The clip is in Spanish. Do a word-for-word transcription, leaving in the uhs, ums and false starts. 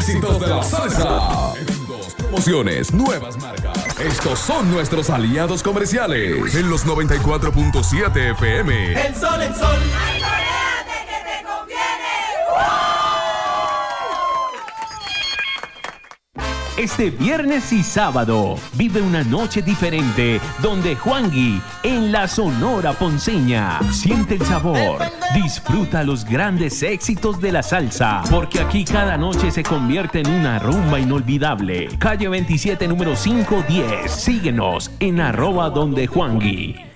éxitos de la salsa. Eventos, promociones, nuevas marcas. Estos son nuestros aliados comerciales. En los noventa y cuatro punto siete F M. El sol, el sol. Este viernes y sábado vive una noche diferente donde Juangui en la Sonora Ponceña siente el sabor, disfruta los grandes éxitos de la salsa, porque aquí cada noche se convierte en una rumba inolvidable. Calle veintisiete, número quinientos diez. Síguenos en arroba donde Juangui.